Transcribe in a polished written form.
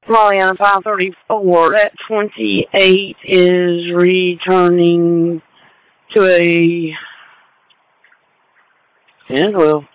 Molly on 534 at 28 is returning to a 10-12.